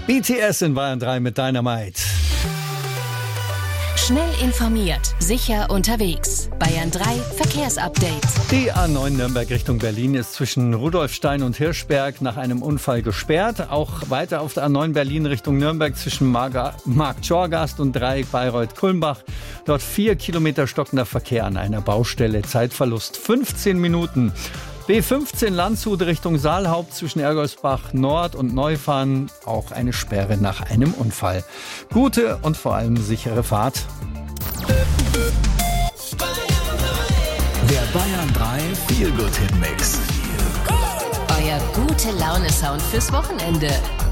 BTS in Bayern 3 mit Dynamite. Schnell informiert, sicher unterwegs. Bayern 3 Verkehrsupdate. Die A9 Nürnberg Richtung Berlin ist zwischen Rudolfstein und Hirschberg nach einem Unfall gesperrt. Auch weiter auf der A9 Berlin Richtung Nürnberg zwischen Marktschorgast und Dreieck Bayreuth-Kulmbach. Dort 4 Kilometer stockender Verkehr an einer Baustelle. Zeitverlust 15 Minuten. B15 Landshut Richtung Saalhaupt zwischen Ergolsbach Nord und Neufahren. Auch eine Sperre nach einem Unfall. Gute und vor allem sichere Fahrt. Der Bayern 3 Feel-Good-Hit-Mix. Euer gute Laune-Sound fürs Wochenende.